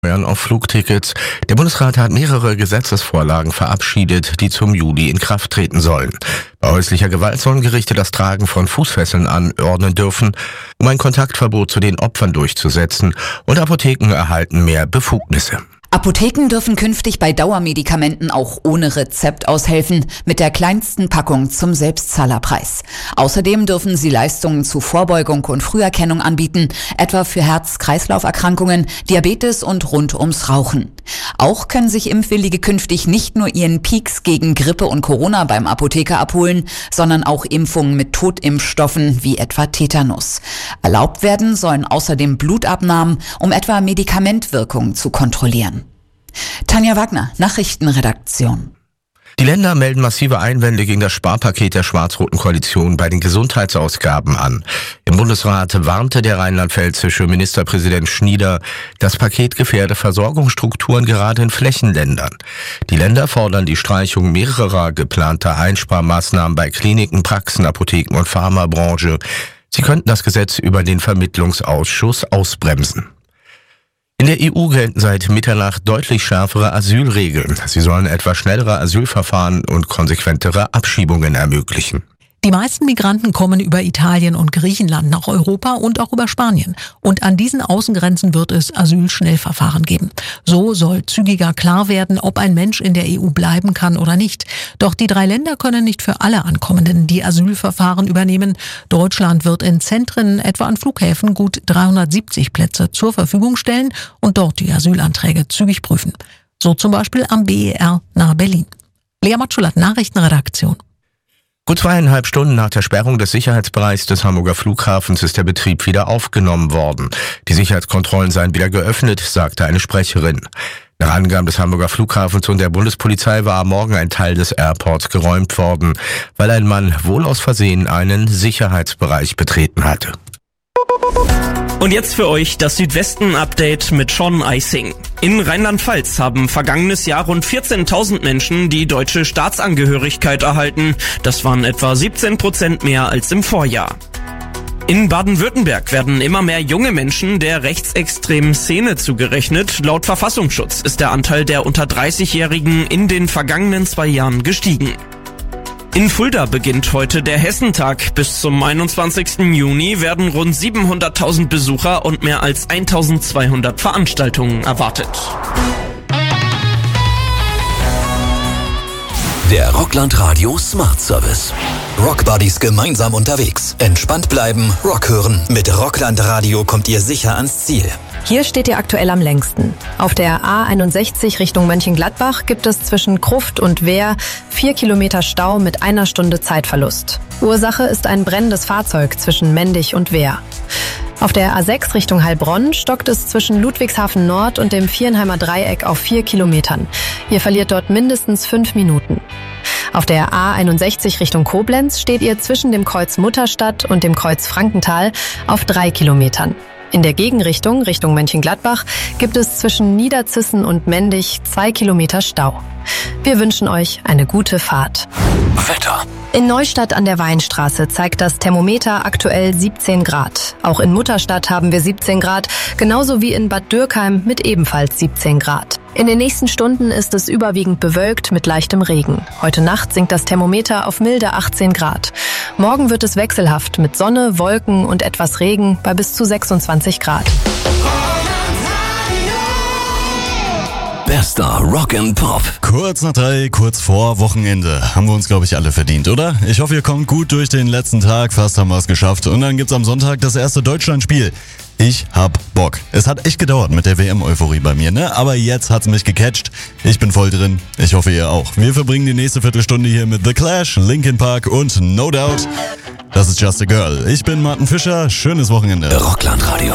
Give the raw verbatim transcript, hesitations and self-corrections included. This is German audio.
auf Flugtickets. Der Bundesrat hat mehrere Gesetzesvorlagen verabschiedet, die zum Juli in Kraft treten sollen. Bei häuslicher Gewalt sollen Gerichte das Tragen von Fußfesseln anordnen dürfen, um ein Kontaktverbot zu den Opfern durchzusetzen, und Apotheken erhalten mehr Befugnisse. Apotheken dürfen künftig bei Dauermedikamenten auch ohne Rezept aushelfen, mit der kleinsten Packung zum Selbstzahlerpreis. Außerdem dürfen sie Leistungen zu Vorbeugung und Früherkennung anbieten, etwa für Herz-Kreislauf-Erkrankungen, Diabetes und rund ums Rauchen. Auch können sich Impfwillige künftig nicht nur ihren Peaks gegen Grippe und Corona beim Apotheker abholen, sondern auch Impfungen mit Totimpfstoffen wie etwa Tetanus. Erlaubt werden sollen außerdem Blutabnahmen, um etwa Medikamentwirkungen zu kontrollieren. Tanja Wagner, Nachrichtenredaktion. Die Länder melden massive Einwände gegen das Sparpaket der schwarz-roten Koalition bei den Gesundheitsausgaben an. Im Bundesrat warnte der rheinland-pfälzische Ministerpräsident Schnieder, das Paket gefährde Versorgungsstrukturen gerade in Flächenländern. Die Länder fordern die Streichung mehrerer geplanter Einsparmaßnahmen bei Kliniken, Praxen, Apotheken und Pharmabranche. Sie könnten das Gesetz über den Vermittlungsausschuss ausbremsen. In der E U gelten seit Mitternacht deutlich schärfere Asylregeln. Sie sollen etwa schnellere Asylverfahren und konsequentere Abschiebungen ermöglichen. Die meisten Migranten kommen über Italien und Griechenland nach Europa und auch über Spanien. Und an diesen Außengrenzen wird es Asylschnellverfahren geben. So soll zügiger klar werden, ob ein Mensch in der E U bleiben kann oder nicht. Doch die drei Länder können nicht für alle Ankommenden die Asylverfahren übernehmen. Deutschland wird in Zentren, etwa an Flughäfen, gut dreihundertsiebzig Plätze zur Verfügung stellen und dort die Asylanträge zügig prüfen. So zum Beispiel am B E R nahe Berlin. Lea Matschulat, Nachrichtenredaktion. Gut zweieinhalb Stunden nach der Sperrung des Sicherheitsbereichs des Hamburger Flughafens ist der Betrieb wieder aufgenommen worden. Die Sicherheitskontrollen seien wieder geöffnet, sagte eine Sprecherin. Nach Angaben des Hamburger Flughafens und der Bundespolizei war am Morgen ein Teil des Airports geräumt worden, weil ein Mann wohl aus Versehen einen Sicherheitsbereich betreten hatte. Und jetzt für euch das Südwesten-Update mit Sean Eising. In Rheinland-Pfalz haben vergangenes Jahr rund vierzehntausend Menschen die deutsche Staatsangehörigkeit erhalten. Das waren etwa siebzehn Prozent mehr als im Vorjahr. In Baden-Württemberg werden immer mehr junge Menschen der rechtsextremen Szene zugerechnet. Laut Verfassungsschutz ist der Anteil der unter dreißigjährigen in den vergangenen zwei Jahren gestiegen. In Fulda beginnt heute der Hessentag. Bis zum einundzwanzigsten Juni werden rund siebenhunderttausend Besucher und mehr als eintausendzweihundert Veranstaltungen erwartet. Der Rockland Radio Smart Service. Rockbuddies gemeinsam unterwegs. Entspannt bleiben, Rock hören. Mit Rockland Radio kommt ihr sicher ans Ziel. Hier steht ihr aktuell am längsten. Auf der A einundsechzig Richtung Mönchengladbach gibt es zwischen Gruft und Wehr vier Kilometer Stau mit einer Stunde Zeitverlust. Ursache ist ein brennendes Fahrzeug zwischen Mendig und Wehr. Auf der A sechs Richtung Heilbronn stockt es zwischen Ludwigshafen Nord und dem Vierenheimer Dreieck auf vier Kilometern. Ihr verliert dort mindestens fünf Minuten. Auf der A einundsechzig Richtung Koblenz steht ihr zwischen dem Kreuz Mutterstadt und dem Kreuz Frankenthal auf drei Kilometern. In der Gegenrichtung, Richtung Mönchengladbach, gibt es zwischen Niederzissen und Mendig zwei Kilometer Stau. Wir wünschen euch eine gute Fahrt. Wetter. In Neustadt an der Weinstraße zeigt das Thermometer aktuell siebzehn Grad. Auch in Mutterstadt haben wir siebzehn Grad, genauso wie in Bad Dürkheim mit ebenfalls siebzehn Grad. In den nächsten Stunden ist es überwiegend bewölkt mit leichtem Regen. Heute Nacht sinkt das Thermometer auf milde achtzehn Grad. Morgen wird es wechselhaft mit Sonne, Wolken und etwas Regen bei bis zu sechsundzwanzig Grad. Bester Rock and Pop. Kurz nach drei, kurz vor Wochenende. Haben wir uns, glaube ich, alle verdient, oder? Ich hoffe, ihr kommt gut durch den letzten Tag. Fast haben wir es geschafft. Und dann gibt's am Sonntag das erste Deutschlandspiel. Ich hab Bock. Es hat echt gedauert mit der W M-Euphorie bei mir, ne? Aber jetzt hat's mich gecatcht. Ich bin voll drin. Ich hoffe, ihr auch. Wir verbringen die nächste Viertelstunde hier mit The Clash, Linkin Park und No Doubt. Das ist Just a Girl. Ich bin Martin Fischer. Schönes Wochenende. Rockland Radio.